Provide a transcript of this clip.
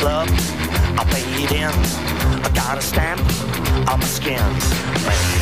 love, I paid in. I got a stamp on my skin.